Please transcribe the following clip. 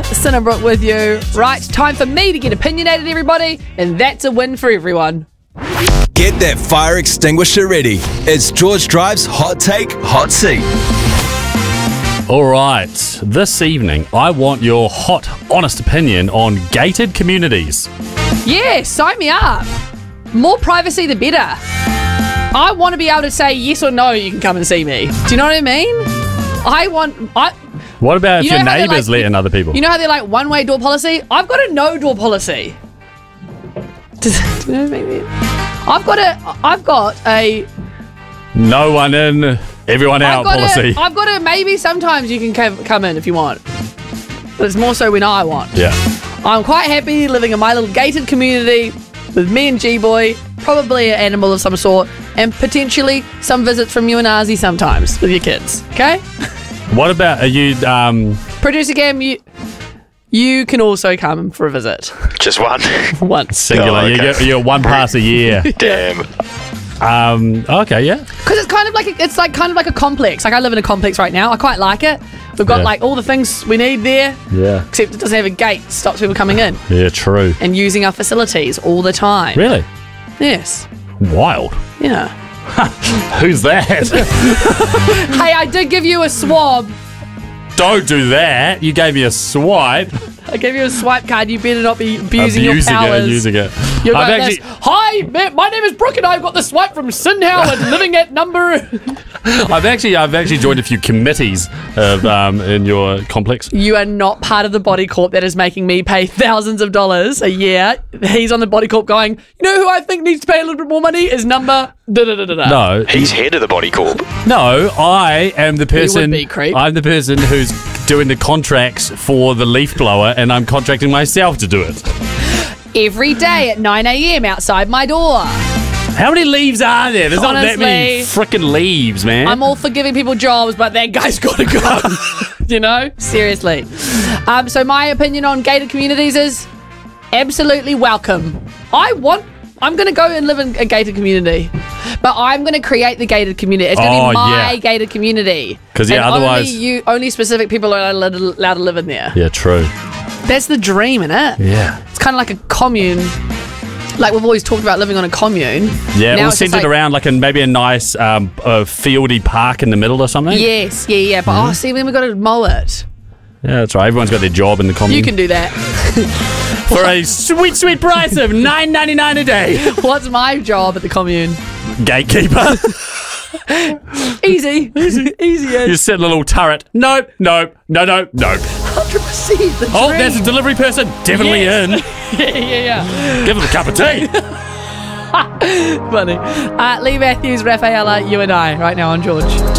Cinderbrook with you. Right, time for me to get opinionated, everybody, and that's a win for everyone. Get that fire extinguisher ready. It's George Drive's Hot Take, Hot Seat. All right, this evening, I want your hot, honest opinion on gated communities. Yeah, sign me up. More privacy, the better. I want to be able to say yes or no, you can come and see me. Do you know what I mean? What about if your how they're neighbours like- letting other people? You know how they're like one-way door policy? I've got a no-door policy. Do you know what I mean? I've got a No one in, everyone out policy. I've got a maybe sometimes you can come in if you want. But it's more so when I want. Yeah. I'm quite happy living in my little gated community with me and G-Boy, probably an animal of some sort, and potentially some visits from you and Ozzy sometimes with your kids. Okay? What about, are you, Producer Cam, you can also come for a visit. Just one. Once. singular? Oh, okay. You're one pass a year. Damn. Okay, yeah. Because it's kind of like a complex. Like I live in a complex right now. I quite like it. We've got Yeah. like all the things we need there, Yeah. except it doesn't have a gate. Stops people coming in Yeah, true. and using our facilities all the time. Really? Yes. Wild. Yeah. Who's that? Hey, I did give you a swab. Don't do that. You gave me a swipe. I gave you a swipe card. You better not be abusing your powers. Using it. You're I've like actually, this, hi, my name is Brooke and I've got the swipe from Sin Howard living at number... I've actually joined a few committees of, in your complex. You are not part of the body corp that is making me pay thousands of dollars a year. He's on the body corp going, you know who I think needs to pay a little bit more money is number... da-da-da-da-da. No, He's head of the body corp. no, I am the person. be, creep. I'm the person who's doing the contracts for the leaf blower, and I'm contracting myself to do it. Every day at 9 a.m. outside my door. How many leaves are there? There's not that many Honestly, freaking leaves, man. I'm all for giving people jobs, but that guy's got to go. You know? Seriously. So my opinion on gated communities is absolutely welcome. I'm going to go and live in a gated community, but I'm going to create the gated community. It's going to Oh, be my yeah. gated community. 'Cause, yeah, And otherwise- only specific people are allowed to live in there. Yeah, true. That's the dream, innit? Yeah. It's kind of like a commune. Like we've always talked about living on a commune. Yeah, Now we'll it's just send it around like in maybe a nice fieldy park in the middle or something. Yes, yeah. But see, then we've got to mow it. Yeah, that's right. Everyone's got their job in the commune. You can do that. for a sweet, sweet price of $9.99 a day. What's my job at the commune? Gatekeeper. Easy. Easy. You sit in a little turret. Nope, nope, no, no, nope. 100% the Oh, dream. there's a delivery person. Definitely in. yeah. Give him a cup of tea. Funny. Lee Matthews, Rafaela, you and I, right now on George.